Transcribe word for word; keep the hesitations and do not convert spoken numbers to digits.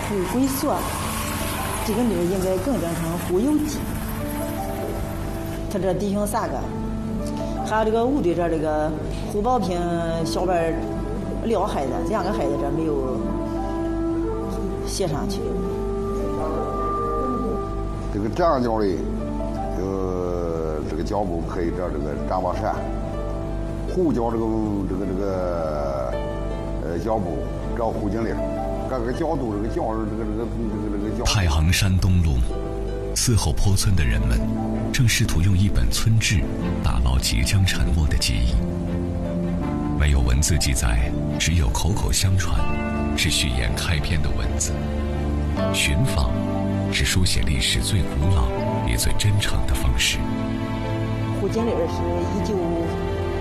会龟缩，这个名应该更正成胡有基。他这弟兄三个，还有这个屋里这这个胡宝平小辈撂孩子，两个孩子这没有写上去。 这个长角的，呃，这个脚部可以找这个张宝山，胡角这个这个这个呃脚部找胡经理，各个角度这个角这个这个这个这个角。 太行山东路，嗣后坡村的人们正试图用一本村志打捞即将沉没的记忆。没有文字记载，只有口口相传，是序言开篇的文字。寻访是书写历史最古老也最真诚的方式。 胡经理是一九